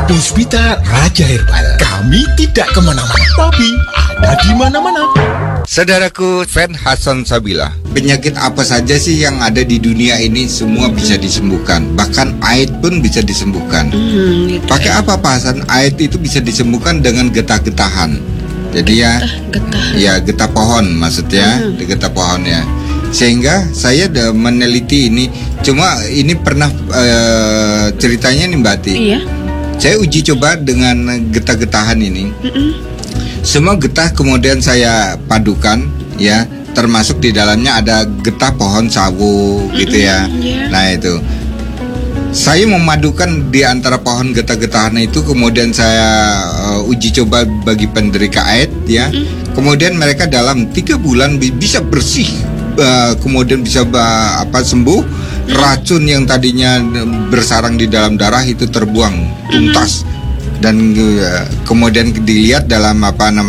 Puspita Raja Herbal. Kami tidak kemana-mana, tapi ada di mana-mana. Saudaraku Fan Hasan Sabila, penyakit apa saja sih yang ada di dunia ini semua bisa disembuhkan. Bahkan AIDS pun bisa disembuhkan. Pakai apa Pak Hasan? AIDS itu bisa disembuhkan dengan getah-getahan. Jadi getah pohon maksudnya, getah pohon ya. Sehingga saya udah meneliti ini. Cuma ini pernah ceritanya nih Mbak Ti. Iya. Saya uji coba dengan getah-getahan ini. Semua getah kemudian saya padukan ya, termasuk di dalamnya ada getah pohon sawo gitu ya. Nah itu saya memadukan di antara pohon getah-getahan itu, kemudian saya uji coba bagi penderita AIDS ya. Kemudian mereka dalam 3 bulan bisa bersih, kemudian bisa sembuh. Racun yang tadinya bersarang di dalam darah itu terbuang tuntas. Dan kemudian dilihat dalam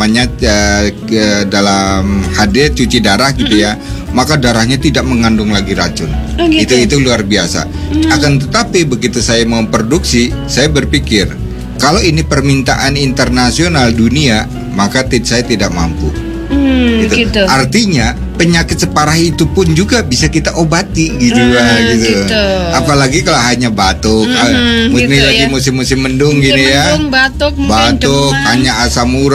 dalam HD cuci darah gitu ya, maka darahnya tidak mengandung lagi racun. Itu luar biasa. Akan tetapi begitu saya memproduksi, saya berpikir kalau ini permintaan internasional dunia, maka saya tidak mampu. Gitu. Artinya penyakit separah itu pun juga bisa kita obati gitu. Apalagi kalau hanya batuk, ini lagi musim-musim mendung gini ya. Batuk, hanya asam urat.